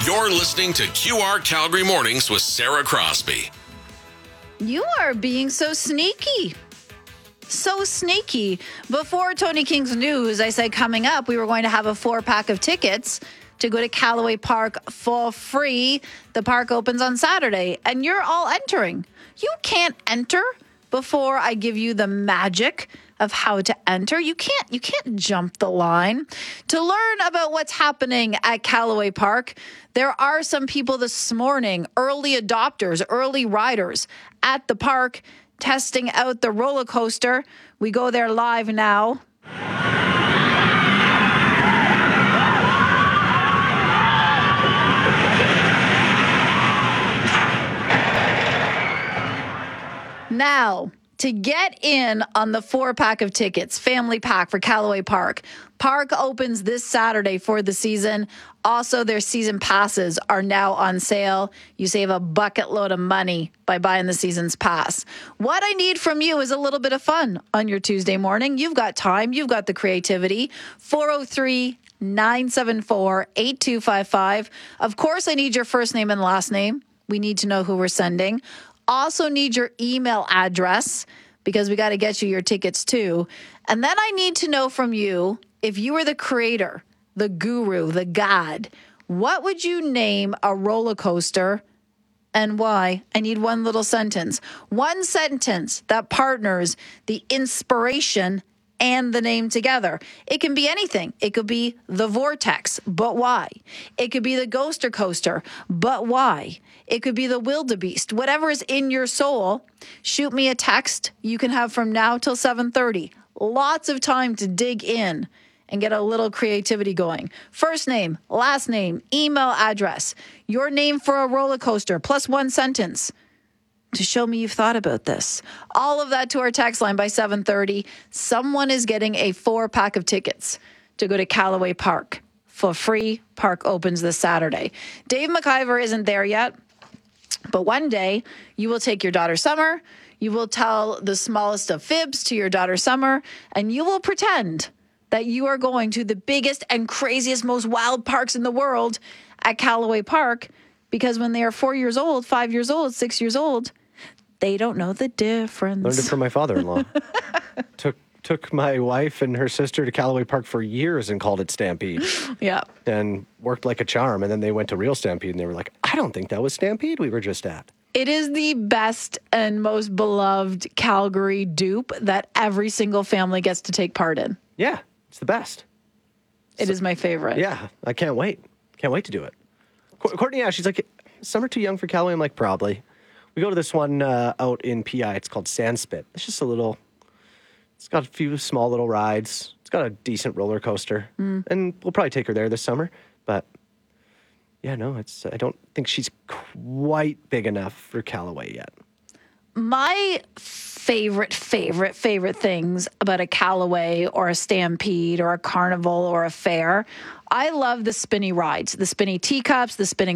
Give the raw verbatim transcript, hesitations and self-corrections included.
You're listening to Q R Calgary Mornings with Sarah Crosby. You are being so sneaky. So sneaky. Before Tony King's news, I said coming up, we were going to have a four pack of tickets to go to Callaway Park for free. The park opens on Saturday, and you're all entering. You can't enter before I give you the magic of how to enter. You can't you can't jump the line. To learn about what's happening at Callaway Park, there are some people this morning, early adopters, early riders at the park testing out the roller coaster. We go there live now. Now, to get in on the four pack of tickets, family pack for Callaway Park, park opens this Saturday for the season. Also, their season passes are now on sale. You save a bucket load of money by buying the season's pass. What I need from you is a little bit of fun on your Tuesday morning. You've got time. You've got the creativity. four oh three, nine seven four, eight two five five. Of course, I need your first name and last name. We need to know who we're sending. Also need your email address because we got to get you your tickets too. And then I need to know from you, if you were the creator, the guru, the god, what would you name a roller coaster and why? I need one little sentence. One sentence that partners the inspiration and the name together. It can be anything. It could be the Vortex, but why? It could be the Ghoster Coaster, but why? It could be the Wildebeest. Whatever is in your soul, shoot me a text you can have from now till seven thirty. Lots of time to dig in and get a little creativity going. First name, last name, email address, your name for a roller coaster, plus one sentence to show me you've thought about this. All of that to our text line by seven thirty. Someone is getting a four-pack of tickets to go to Callaway Park for free. Park opens this Saturday. Dave McIver isn't there yet, but one day you will take your daughter Summer, you will tell the smallest of fibs to your daughter Summer, and you will pretend that you are going to the biggest and craziest, most wild parks in the world at Callaway Park, because when they are four years old, five years old, six years old, they don't know the difference. Learned it from my father-in-law. took took my wife and her sister to Callaway Park for years and called it Stampede. Yeah. And worked like a charm. And then they went to real Stampede and they were like, I don't think that was Stampede we were just at. It is the best and most beloved Calgary dupe that every single family gets to take part in. Yeah, it's the best. It so, is my favorite. Yeah, I can't wait. Can't wait to do it. Courtney, yeah, she's like, Summer too young for Callaway? I'm like, probably. We go to this one uh, out in P I. It's called Sandspit. It's just a little, it's got a few small little rides. It's got a decent roller coaster. Mm. And we'll probably take her there this summer. But, yeah, no, it's. I don't think she's quite big enough for Callaway yet. My favorite, favorite, favorite things about a Callaway or a Stampede or a carnival or a fair, I love the spinny rides, the spinny teacups, the spinning